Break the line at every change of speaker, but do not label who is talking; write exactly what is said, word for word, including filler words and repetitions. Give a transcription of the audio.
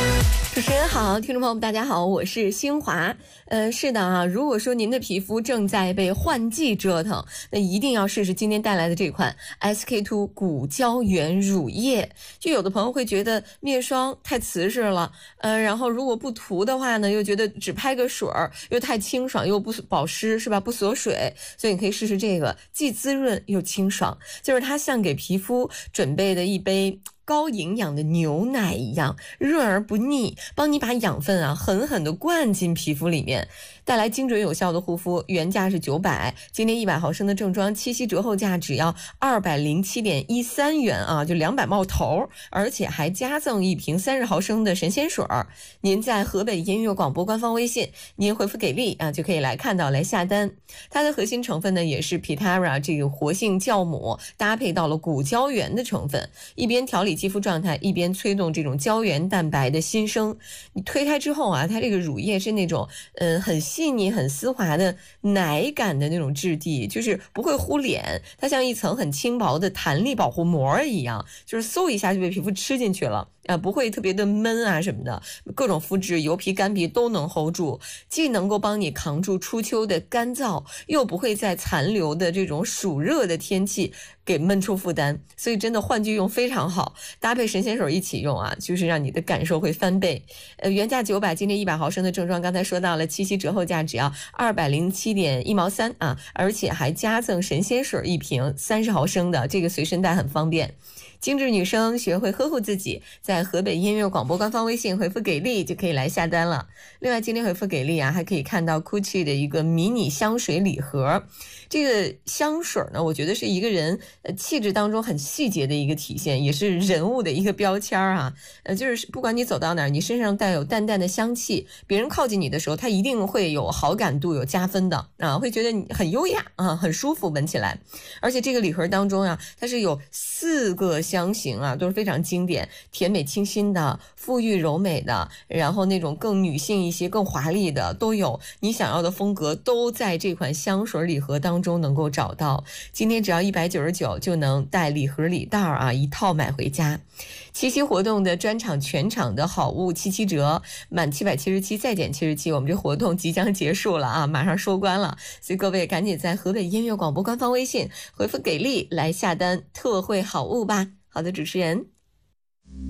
主持人好，听众朋友们大家好，我是新华。呃，是的啊，如果说您的皮肤正在被换季折腾，那一定要试试今天带来的这款 S K two 骨胶原乳液。就有的朋友会觉得面霜太瓷实了，呃，然后如果不涂的话呢，又觉得只拍个水儿又太清爽又不保湿，是吧？不锁水，所以你可以试试这个，既滋润又清爽，就是它像给皮肤准备的一杯高营养的牛奶一样，润而不腻，帮你把养分啊狠狠地灌进皮肤里面，带来精准有效的护肤。原价是九百，今天一百毫升的正装七夕折后价只要二百零七点一三元啊，就两百冒头，而且还加赠一瓶三十毫升的神仙水。您在河北音乐广播官方微信，您回复给力啊，就可以来看到来下单。它的核心成分呢也是 Pitara 这个活性酵母搭配到了骨胶原的成分，一边调理肌肤状态，一边催动这种胶原蛋白的新生。你推开之后啊，它这个乳液是那种呃很细腻很丝滑的奶感的那种质地，就是不会糊脸，它像一层很轻薄的弹力保护膜一样，就是嗖一下就被皮肤吃进去了啊，不会特别的闷啊什么的，各种肤质油皮干皮都能 hold 住，既能够帮你扛住初秋的干燥，又不会在残留的这种暑热的天气给闷出负担，所以真的换季用非常好，搭配神仙水一起用啊，就是让你的感受会翻倍。呃，原价九百，今天一百毫升的正装，刚才说到了七夕折后价只要二百零七点一毛三啊，而且还加赠神仙水一瓶三十毫升的，这个随身带很方便。精致女生学会呵护自己，在河北音乐广播官方微信回复给力就可以来下单了。另外今天回复给力啊，还可以看到 Gucci 的一个迷你香水礼盒。这个香水呢，我觉得是一个人呃气质当中很细节的一个体现，也是人物的一个标签啊。呃，就是不管你走到哪儿，你身上带有淡淡的香气，别人靠近你的时候，他一定会有好感度，有加分的啊，会觉得你很优雅啊，很舒服，闻起来。而且这个礼盒当中啊，它是有四个香型啊，都是非常经典，甜美清新的，馥郁柔美的，然后那种更女性一些更华丽的都有，你想要的风格都在这款香水礼盒当中能够找到。今天只要一百九十九就能带礼盒礼袋啊，一套买回家。七夕活动的专场全场的好物七七折，满七百七十七再减七十七，我们这活动即将结束了啊，马上收官了，所以各位赶紧在河北音乐广播官方微信回复给力来下单特惠好物吧。好的，主持人。